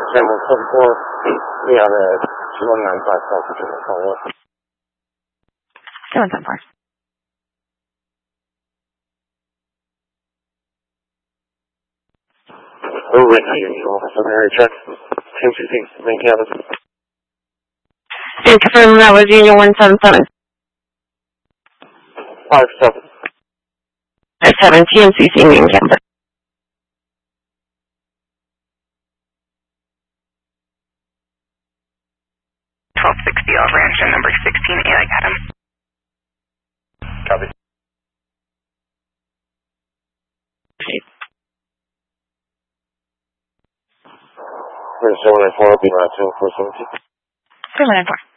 Channel 74, we have a 195 call for Channel call up. 774. Over at usual, Southern Area Check, 1016, main cabin. And confirm that was Union 177. 57. At 7 TNCC main campus. 1260 over engine number 16A, I got him. Copy. We're 794, I'll be around 417. 794.